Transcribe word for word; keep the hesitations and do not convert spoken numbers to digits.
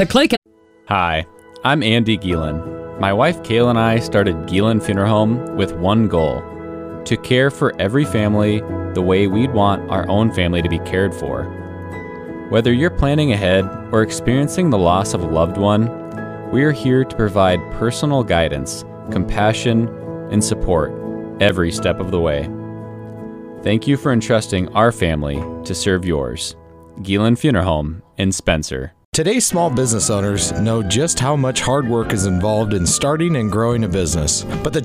The Clay Hi, I'm Andy Gielen. My wife Kayla and I started Gielen Funeral Home with one goal: to care for every family the way we'd want our own family to be cared for. Whether you're planning ahead or experiencing the loss of a loved one, we are here to provide personal guidance, compassion, and support every step of the way. Thank you for entrusting our family to serve yours. Gielen Funeral Home in Spencer. Today's small business owners know just how much hard work is involved in starting and growing a business, but the